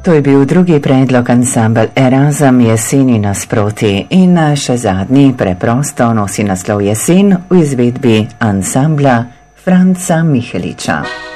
To je bil drugi predlog ansambel Erasm Jeseni nasproti in še zadnji preprosto nosi naslov Jesen v izvedbi ansambla Franca Miheliča.